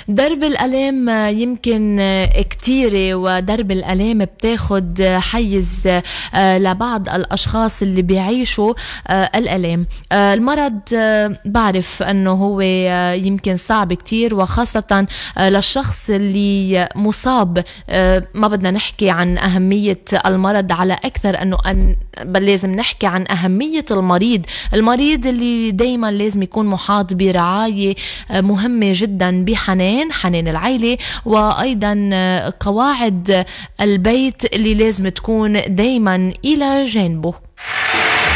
درب الألام يمكن كتيرة، ودرب الألام بتاخد حيز لبعض الأشخاص اللي بيعيشوا الألام. المرض بعرف أنه هو يمكن صعب كتير، وخاصة للشخص اللي مصاب. ما بدنا نحكي عن أهمية المرض على أكثر أنه بل لازم نحكي عن أهمية المريض اللي دايما لازم يكون محاط برعاية مهمة جدا، حنان العائلة، وأيضا قواعد البيت اللي لازم تكون دايما إلى جانبه.